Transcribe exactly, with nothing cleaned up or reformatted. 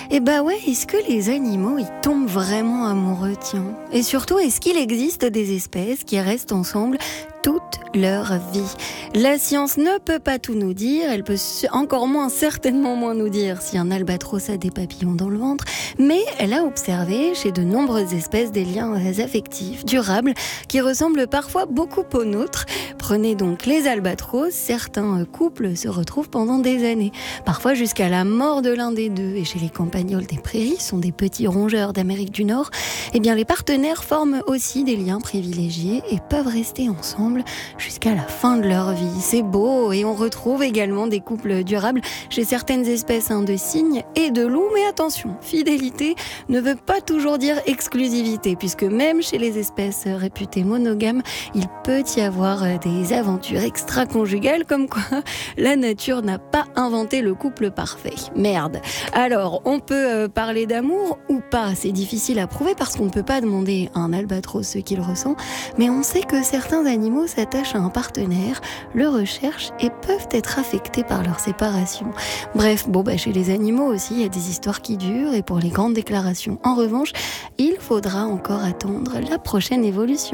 Eh bah ouais, est-ce que les animaux, ils tombent vraiment amoureux, tiens? Et surtout, est-ce qu'il existe des espèces qui restent ensemble toute leur vie? La science ne peut pas tout nous dire, elle peut encore moins, certainement moins nous dire si un albatros a des papillons dans le ventre, mais elle a observé chez de nombreuses espèces des liens affectifs durables qui ressemblent parfois beaucoup aux nôtres. Prenez donc les albatros, certains couples se retrouvent pendant des années, parfois jusqu'à la mort de l'un des deux. Et chez les campagnols des prairies, sont des petits rongeurs d'Amérique du Nord, eh bien les partenaires forment aussi des liens privilégiés et peuvent rester ensemble jusqu'à la fin de leur vie. C'est beau, et on retrouve également des couples durables chez certaines espèces hein, de cygnes et de loups. Mais attention, fidélité ne veut pas toujours dire exclusivité, puisque même chez les espèces réputées monogames, il peut y avoir des aventures extra-conjugales, comme quoi la nature n'a pas inventé le couple parfait. Merde. Alors, on peut parler d'amour ou pas, c'est difficile à prouver parce qu'on ne peut pas demander à un albatros ce qu'il ressent, mais on sait que certains animaux s'attachent à un partenaire, le recherchent et peuvent être affectés par leur séparation. Bref, bon bah chez les animaux aussi, il y a des histoires qui durent et pour les grandes déclarations. En revanche, il faudra encore attendre la prochaine évolution.